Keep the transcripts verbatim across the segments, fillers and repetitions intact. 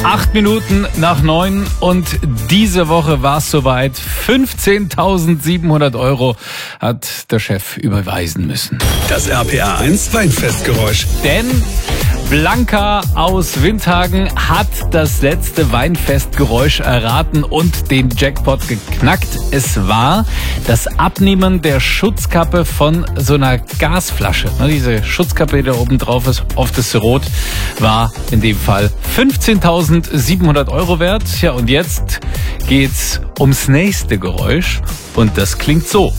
Acht Minuten nach neun und diese Woche war es soweit. fünfzehntausendsiebenhundert Euro hat der Chef überweisen müssen. Das R P R eins Weinfestgeräusch. Denn Blanca aus Windhagen hat das letzte Weinfestgeräusch erraten und den Jackpot geknackt. Es war das Abnehmen der Schutzkappe von so einer Gasflasche. Diese Schutzkappe, die da oben drauf ist, oft ist sie rot, war in dem Fall fünfzehntausendsiebenhundert Euro wert. Ja, und jetzt geht's ums nächste Geräusch und das klingt so.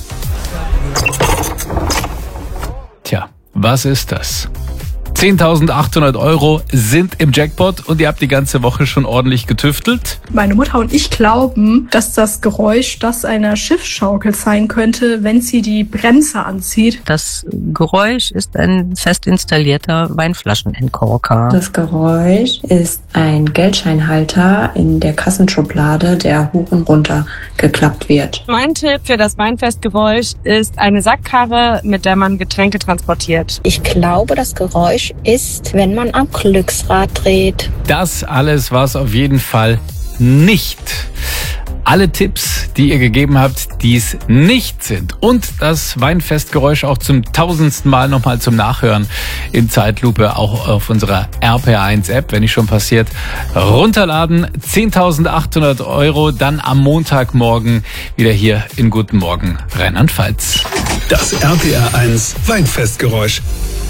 Tja, was ist das? zehntausendachthundert Euro sind im Jackpot und ihr habt die ganze Woche schon ordentlich getüftelt. Meine Mutter und ich glauben, dass das Geräusch das einer Schiffsschaukel sein könnte, wenn sie die Bremse anzieht. Das Geräusch ist ein fest installierter Weinflaschenentkorker. Das Geräusch ist ein Geldscheinhalter in der Kassenschublade, der hoch und runter geklappt wird. Mein Tipp für das Weinfestgeräusch ist eine Sackkarre, mit der man Getränke transportiert. Ich glaube, das Geräusch ist, wenn man am Glücksrad dreht. Das alles war es auf jeden Fall nicht. Alle Tipps, die ihr gegeben habt, die es nicht sind. Und das Weinfestgeräusch auch zum tausendsten Mal nochmal zum Nachhören in Zeitlupe, auch auf unserer R P R eins App, wenn nicht schon passiert, runterladen. zehntausendachthundert Euro, dann am Montagmorgen wieder hier in Guten Morgen Rheinland-Pfalz. Das R P R eins Weinfestgeräusch.